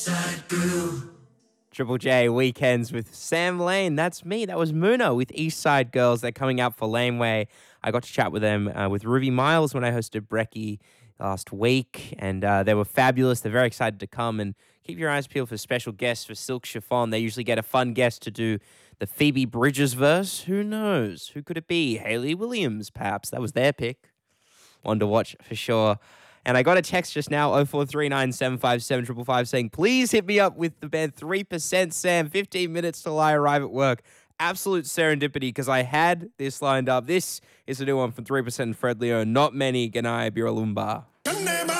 Triple J weekends with Sam Lane. That's me. That was Muna with East Side Girls. They're coming out for Laneway. I got to chat with them with Ruby Miles when I hosted Brecky last week, and they were fabulous. They're very excited to come, and keep your eyes peeled for special guests for Silk Chiffon. They usually get a fun guest to do the Phoebe Bridgers verse. Who knows? Who could it be? Hayley Williams, perhaps. That was their pick. One to watch for sure. And I got a text just now, 0439757555, saying, please hit me up with the band 3%, Sam, 15 minutes till I arrive at work. Absolute serendipity, because I had this lined up. This is a new one from 3% and Fred Leo, Not Many Ganai Biralumba.